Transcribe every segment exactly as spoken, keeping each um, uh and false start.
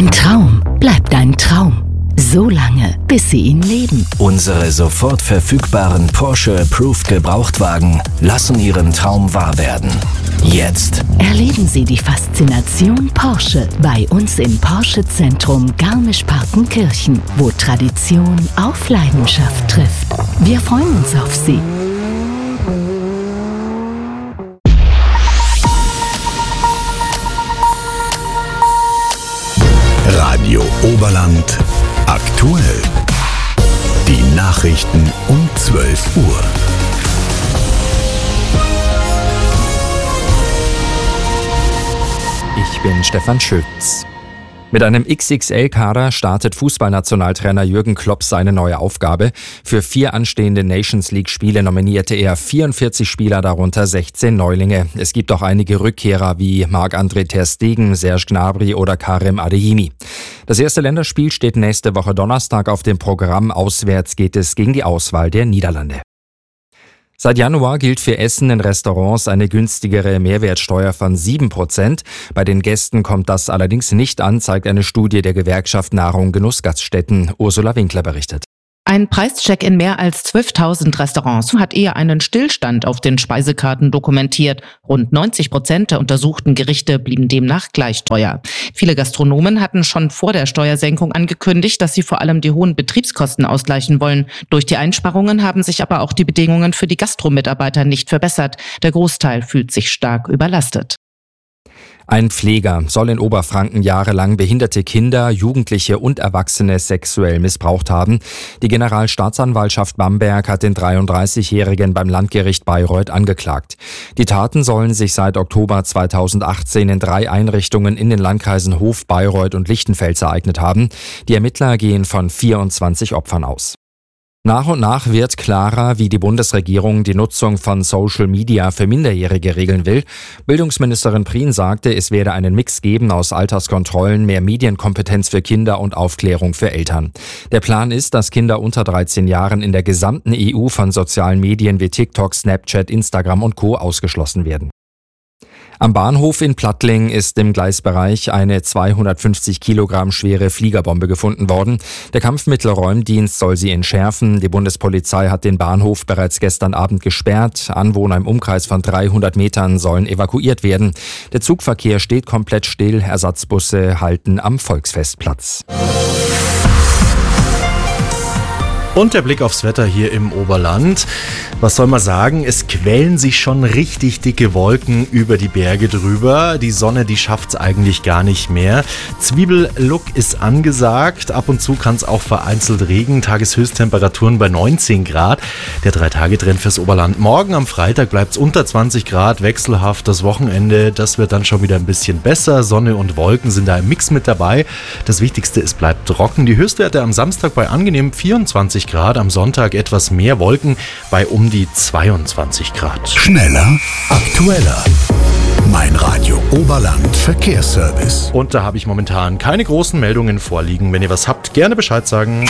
Ein Traum bleibt ein Traum. So lange, bis Sie ihn leben. Unsere sofort verfügbaren Porsche Approved Gebrauchtwagen lassen Ihren Traum wahr werden. Jetzt Erleben Sie die Faszination Porsche bei uns im Porsche Zentrum Garmisch-Partenkirchen, wo Tradition auf Leidenschaft trifft. Wir freuen uns auf Sie. Radio Oberland aktuell. Die Nachrichten um zwölf Uhr. Ich bin Stefan Schütz. Mit einem X X L-Kader startet Fußballnationaltrainer Jürgen Klopp seine neue Aufgabe. Für vier anstehende Nations-League-Spiele nominierte er vierundvierzig Spieler, darunter sechzehn Neulinge. Es gibt auch einige Rückkehrer wie Marc-André ter Stegen, Serge Gnabry oder Karim Adeyemi. Das erste Länderspiel steht nächste Woche Donnerstag auf dem Programm. Auswärts geht es gegen die Auswahl der Niederlande. Seit Januar gilt für Essen in Restaurants eine günstigere Mehrwertsteuer von sieben Prozent. Bei den Gästen kommt das allerdings nicht an, zeigt eine Studie der Gewerkschaft Nahrung Genuss Gaststätten. Ursula Winkler berichtet. Ein Preischeck in mehr als zwölftausend Restaurants hat eher einen Stillstand auf den Speisekarten dokumentiert. Rund neunzig Prozent der untersuchten Gerichte blieben demnach gleich teuer. Viele Gastronomen hatten schon vor der Steuersenkung angekündigt, dass sie vor allem die hohen Betriebskosten ausgleichen wollen. Durch die Einsparungen haben sich aber auch die Bedingungen für die Gastromitarbeiter nicht verbessert. Der Großteil fühlt sich stark überlastet. Ein Pfleger soll in Oberfranken jahrelang behinderte Kinder, Jugendliche und Erwachsene sexuell missbraucht haben. Die Generalstaatsanwaltschaft Bamberg hat den dreiunddreißigjährigen beim Landgericht Bayreuth angeklagt. Die Taten sollen sich seit Oktober zweitausendachtzehn in drei Einrichtungen in den Landkreisen Hof, Bayreuth und Lichtenfels ereignet haben. Die Ermittler gehen von vierundzwanzig Opfern aus. Nach und nach wird klarer, wie die Bundesregierung die Nutzung von Social Media für Minderjährige regeln will. Bildungsministerin Prien sagte, es werde einen Mix geben aus Alterskontrollen, mehr Medienkompetenz für Kinder und Aufklärung für Eltern. Der Plan ist, dass Kinder unter dreizehn Jahren in der gesamten E U von sozialen Medien wie TikTok, Snapchat, Instagram und Co. ausgeschlossen werden. Am Bahnhof in Plattling ist im Gleisbereich eine zweihundertfünfzig Kilogramm schwere Fliegerbombe gefunden worden. Der Kampfmittelräumdienst soll sie entschärfen. Die Bundespolizei hat den Bahnhof bereits gestern Abend gesperrt. Anwohner im Umkreis von dreihundert Metern sollen evakuiert werden. Der Zugverkehr steht komplett still. Ersatzbusse halten am Volksfestplatz. Und der Blick aufs Wetter hier im Oberland. Was soll man sagen? Es quellen sich schon richtig dicke Wolken über die Berge drüber. Die Sonne, die schafft's eigentlich gar nicht mehr. Zwiebellook ist angesagt. Ab und zu kann es auch vereinzelt regnen. Tageshöchsttemperaturen bei neunzehn Grad. Der Drei-Tage-Trend fürs Oberland. Morgen am Freitag bleibt es unter zwanzig Grad. Wechselhaft. Das Wochenende, das wird dann schon wieder ein bisschen besser. Sonne und Wolken sind da im Mix mit dabei. Das Wichtigste, es bleibt trocken. Die Höchstwerte am Samstag bei angenehm vierundzwanzig Grad, am Sonntag etwas mehr Wolken bei um die zweiundzwanzig Grad. Schneller, aktueller. Mein Radio Oberland Verkehrsservice. Und da habe ich momentan keine großen Meldungen vorliegen. Wenn ihr was habt, gerne Bescheid sagen.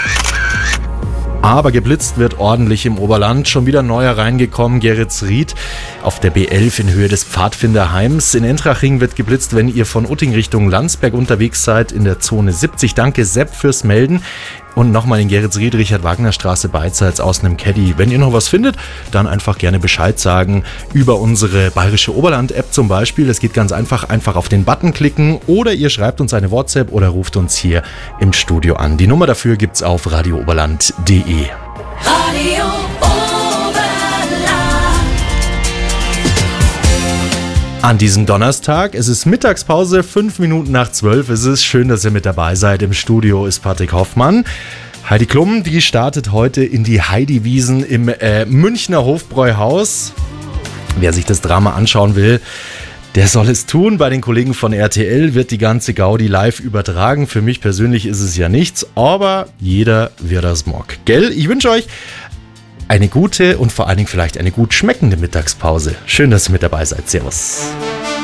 Aber geblitzt wird ordentlich im Oberland. Schon wieder neuer reingekommen, Geretsried auf der B elf in Höhe des Pfadfinderheims. In Entraching wird geblitzt, wenn ihr von Utting Richtung Landsberg unterwegs seid, in der Zone siebzig. Danke Sepp fürs Melden. Und nochmal in Geretsried, Richard-Wagner-Straße, beidseits außen im Caddy. Wenn ihr noch was findet, dann einfach gerne Bescheid sagen. Über unsere Bayerische Oberland-App zum Beispiel. Das geht ganz einfach. Einfach auf den Button klicken oder ihr schreibt uns eine WhatsApp oder ruft uns hier im Studio an. Die Nummer dafür gibt's auf radiooberland punkt de. Radio Oberland. An diesem Donnerstag, es ist Mittagspause, fünf Minuten nach zwölf. Es ist schön, dass ihr mit dabei seid. Im Studio ist Patrick Hoffmann. Heidi Klum, die startet heute in die Heidi-Wiesen im äh, Münchner Hofbräuhaus. Wer sich das Drama anschauen will, der soll es tun. Bei den Kollegen von R T L wird die ganze Gaudi live übertragen. Für mich persönlich ist es ja nichts, aber jeder wird das mag. Gell? Ich wünsche euch eine gute und vor allen Dingen vielleicht eine gut schmeckende Mittagspause. Schön, dass ihr mit dabei seid. Servus.